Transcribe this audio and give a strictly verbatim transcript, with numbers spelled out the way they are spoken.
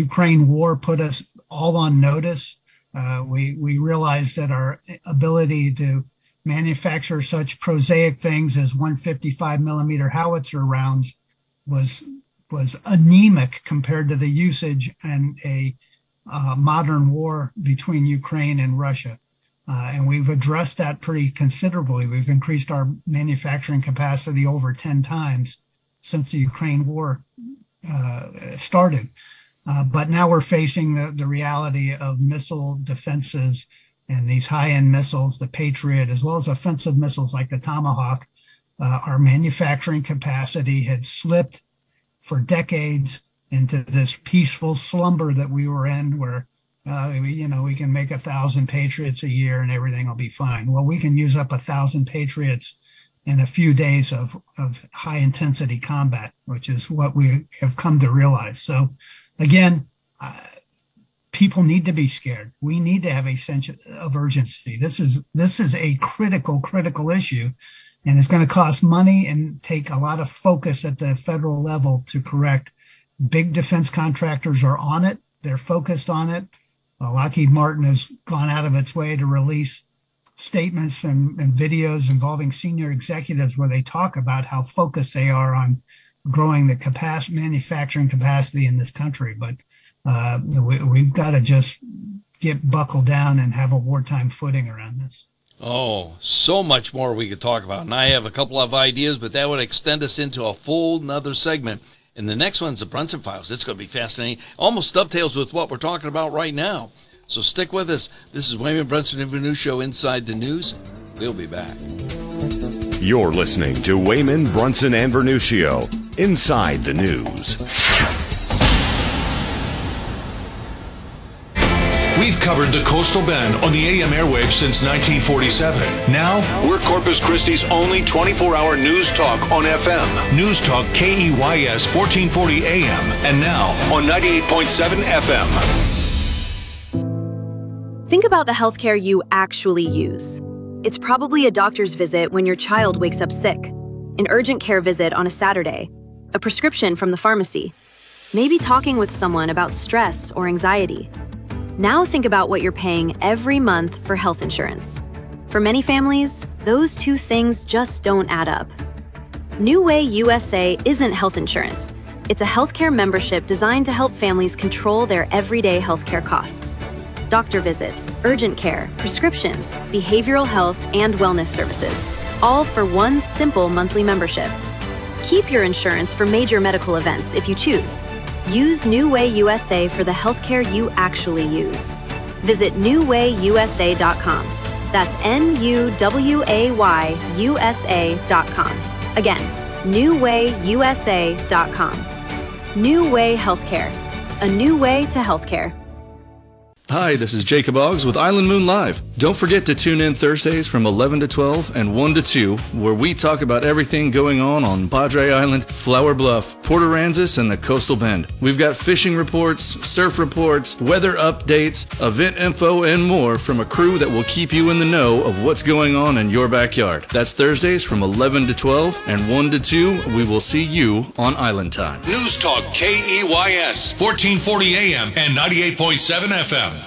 Ukraine war put us all on notice. Uh, we, we realized that our ability to manufacture such prosaic things as one fifty-five millimeter howitzer rounds was was anemic compared to the usage in a uh, modern war between Ukraine and Russia. Uh, and we've addressed that pretty considerably. We've increased our manufacturing capacity over ten times since the Ukraine war uh, started. Uh, but now we're facing the, the reality of missile defenses and these high-end missiles, the Patriot, as well as offensive missiles like the Tomahawk. Uh, our manufacturing capacity had slipped for decades into this peaceful slumber that we were in, where uh, we, you know, we can make a thousand Patriots a year and everything will be fine. Well, we can use up a thousand Patriots in a few days of, of high-intensity combat, which is what we have come to realize. So, again, uh, people need to be scared. We need to have a sense of urgency. This is this is a critical, critical issue, and it's going to cost money and take a lot of focus at the federal level to correct. Big defense contractors are on it. They're focused on it. Uh, Lockheed Martin has gone out of its way to release statements and, and videos involving senior executives where they talk about how focused they are on growing the capacity, manufacturing capacity in this country. But uh, we, we've got to just get buckled down and have a wartime footing around this. Oh, so much more we could talk about. And I have a couple of ideas, but that would extend us into a full another segment. And the next one's the Brunson Files. It's going to be fascinating. Almost dovetails with what we're talking about right now. So stick with us. This is Wayman Brunson and Venuccio Inside the News. We'll be back. You're listening to Wayman Brunson and Venuccio Inside the News. We've covered the Coastal Bend on the A M airwaves since nineteen forty-seven. Now, we're Corpus Christi's only twenty-four hour news talk on F M. News Talk K E Y S fourteen forty A M. And now on ninety-eight point seven F M. Think about the healthcare you actually use. It's probably a doctor's visit when your child wakes up sick, an urgent care visit on a Saturday, a prescription from the pharmacy, maybe talking with someone about stress or anxiety. Now think about what you're paying every month for health insurance. For many families, those two things just don't add up. New Way U S A isn't health insurance. It's a healthcare membership designed to help families control their everyday healthcare costs. Doctor visits, urgent care, prescriptions, behavioral health, and wellness services, all for one simple monthly membership. Keep your insurance for major medical events if you choose. Use New Way U S A for the healthcare you actually use. Visit new way u s a dot com. That's N U W A Y U S A dot com. Again, new way u s a dot com. New Way Healthcare. A new way to healthcare. Hi, this is Jacob Oggs with Island Moon Live. Don't forget to tune in Thursdays from eleven to twelve and one to two, where we talk about everything going on on Padre Island, Flower Bluff, Port Aransas, and the Coastal Bend. We've got fishing reports, surf reports, weather updates, event info, and more from a crew that will keep you in the know of what's going on in your backyard. That's Thursdays from eleven to twelve and one to two. We will see you on Island Time. News Talk K E Y S fourteen forty A M and ninety-eight point seven F M.